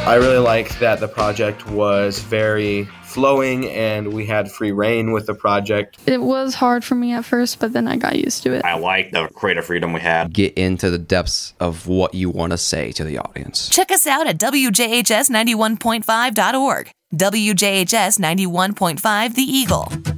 I really liked that the project was very flowing and we had free reign with the project. It was hard for me at first, but then I got used to it. I like the creative freedom we had. Get into the depths of what you want to say to the audience. Check us out at WJHS91.5.org. WJHS 91.5 The Eagle.